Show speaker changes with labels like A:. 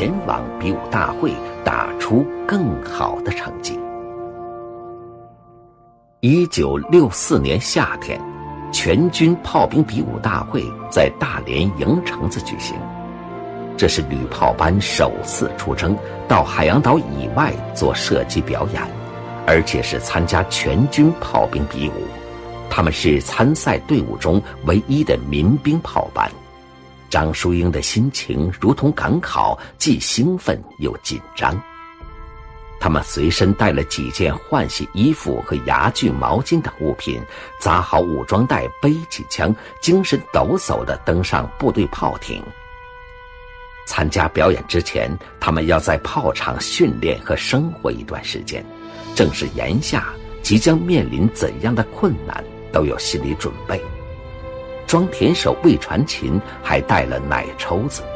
A: 前往比武大会打出更好的成绩。1964年夏天，全军炮兵比武大会在大连营城子举行，这是旅炮班首次出征到海洋岛以外做射击表演，而且是参加全军炮兵比武。他们是参赛队伍中唯一的民兵炮班。张淑英的心情如同赶考，既兴奋又紧张。他们随身带了几件换洗衣服和牙具、毛巾等物品，扎好武装带，背起枪，精神抖擞地登上部队炮艇。参加表演之前，他们要在炮场训练和生活一段时间，正是眼下即将面临怎样的困难，都有心理准备。装田手魏传琴还带了奶抽子。